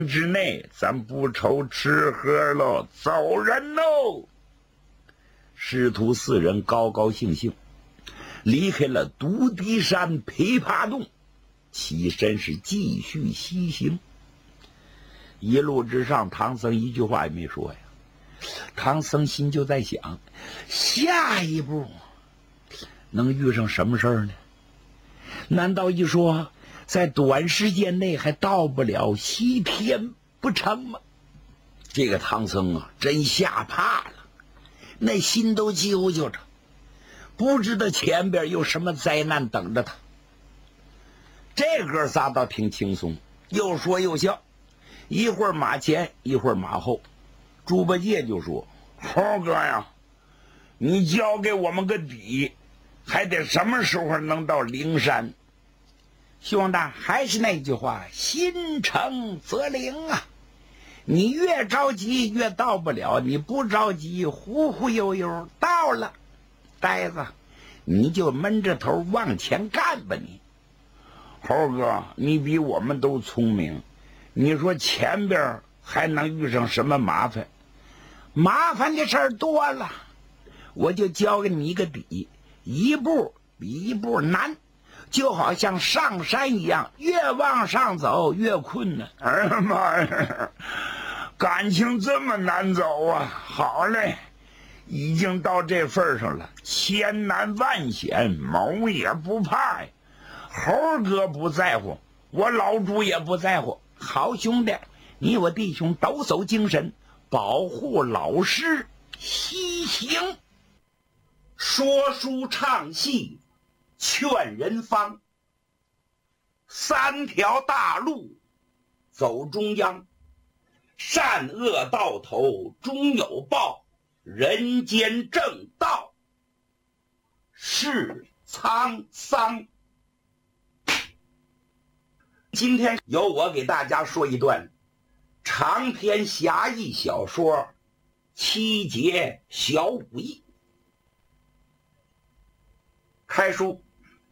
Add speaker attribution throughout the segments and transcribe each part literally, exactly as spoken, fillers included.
Speaker 1: 之内，咱不愁吃喝喽，走人喽！师徒四人高高兴兴离开了独敌山琵琶洞，起身是继续西行。一路之上，唐僧一句话也没说呀。唐僧心就在想，下一步能遇上什么事儿呢？难道一说在短时间内还到不了西天不成吗？这个唐僧啊，真吓怕了，那心都揪揪着，不知道前边有什么灾难等着他。这哥仨倒挺轻松，又说又笑，一会儿马前一会儿马后。猪八戒就说：“猴哥呀，你交给我们个底，还得什么时候能到灵山？”兄弟，还是那句话，心诚则灵啊！你越着急越到不了，你不着急，忽忽悠悠到了。呆子，你就闷着头往前干吧你。猴哥，你比我们都聪明，你说前边还能遇上什么麻烦？麻烦的事儿多了，我就教给你一个底，一步比一步难，就好像上山一样，越往上走越困难。哎呀妈呀，感情这么难走啊！好嘞，已经到这份上了，千难万险某也不怕呀。猴哥不在乎，我老猪也不在乎。好兄弟，你我弟兄抖擞精神，保护老师西行。说书唱戏劝人方，三条大路走中央，善恶到头终有报，人间正道是沧桑。今天由我给大家说一段长篇侠义小说《七节小武艺》。开书。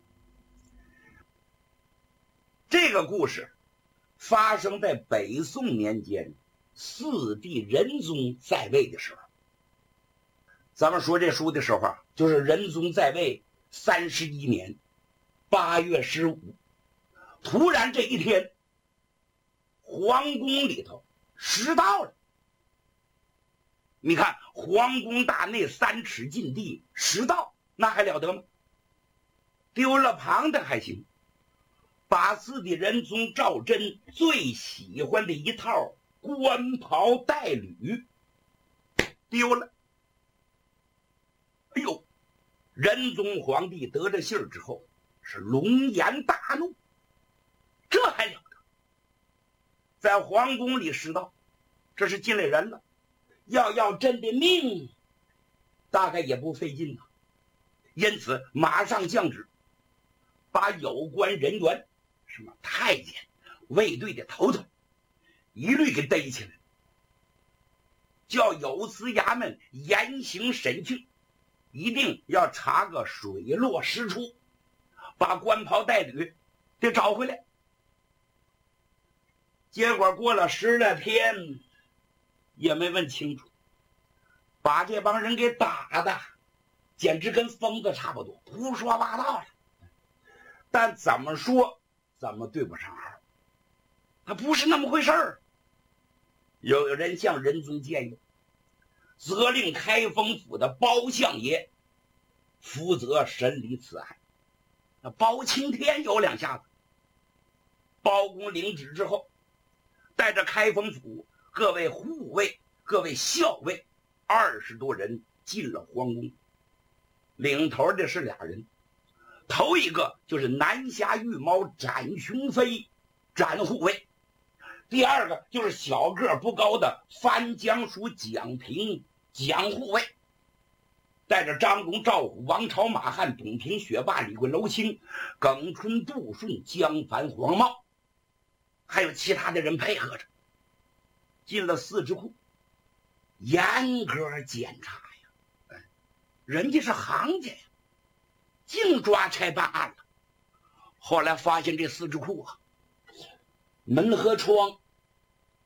Speaker 1: 这个故事发生在北宋年间，四帝仁宗在位的时候。咱们说这书的时候啊，就是仁宗在位三十一年，八月十五，突然这一天，皇宫里头失盗了。你看，皇宫大内三尺禁地失盗，那还了得吗？丢了旁的还行，把四帝仁宗赵祯最喜欢的一套官袍带履丢了。哎呦，仁宗皇帝得了信儿之后是龙颜大怒，这还了得？在皇宫里失盗，这是进来人了，要要朕的命大概也不费劲了。因此马上降旨，把有关人员，什么太监、卫队的头头一律给逮起来，叫有司衙门严刑审讯，一定要查个水落石出，把官袍带履得找回来。结果过了十来天也没问清楚，把这帮人给打的简直跟疯子差不多，胡说八道了。但怎么说怎么对不上号，他不是那么回事儿。有人向仁宗建议，责令开封府的包相爷负责审理此案。那包青天有两下子，包公领旨之后，带着开封府各位护卫、各位校尉二十多人进了皇宫。领头的是俩人，头一个就是南侠御猫展雄飞展护卫，第二个就是小个不高的番江署蒋平蒋护卫，带着张龙、赵虎、王朝、马汉、董平、雪霸、李贵、娄清、耿春、杜顺、江凡、黄茂，还有其他的人配合着，进了四智库，严格检查呀。人家是行家呀，净抓差办案了。后来发现这四智库啊，门和窗